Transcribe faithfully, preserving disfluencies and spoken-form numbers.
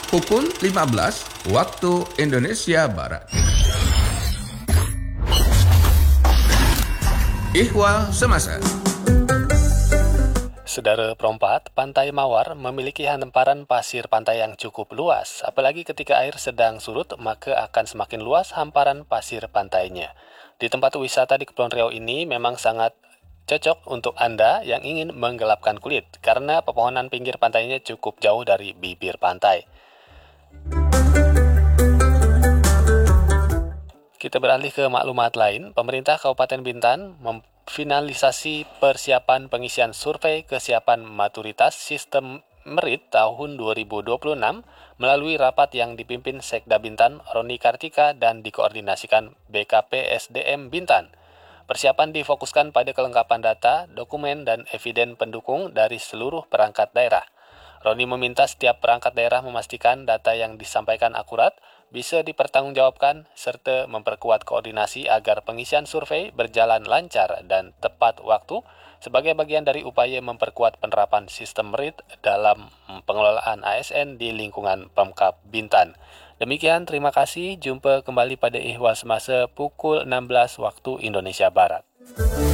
pukul lima belas waktu Indonesia Barat. Ihwal Semasa. Saudara perompak, Pantai Mawar memiliki hamparan pasir pantai yang cukup luas. Apalagi ketika air sedang surut, maka akan semakin luas hamparan pasir pantainya. Di tempat wisata di Kepulauan Riau ini memang sangat cocok untuk Anda yang ingin menggelapkan kulit, karena pepohonan pinggir pantainya cukup jauh dari bibir pantai. Kita beralih ke maklumat lain. Pemerintah Kabupaten Bintan memfinalisasi persiapan pengisian survei kesiapan maturitas sistem merit tahun dua ribu dua puluh enam melalui rapat yang dipimpin Sekda Bintan, Roni Kartika, dan dikoordinasikan B K P S D M Bintan. Persiapan difokuskan pada kelengkapan data, dokumen, dan eviden pendukung dari seluruh perangkat daerah. Roni meminta setiap perangkat daerah memastikan data yang disampaikan akurat, bisa dipertanggungjawabkan, serta memperkuat koordinasi agar pengisian survei berjalan lancar dan tepat waktu sebagai bagian dari upaya memperkuat penerapan sistem merit dalam pengelolaan A S N di lingkungan Pemkab Bintan. Demikian, terima kasih. Jumpa kembali pada Ihwal Semasa pukul enam belas waktu Indonesia Barat.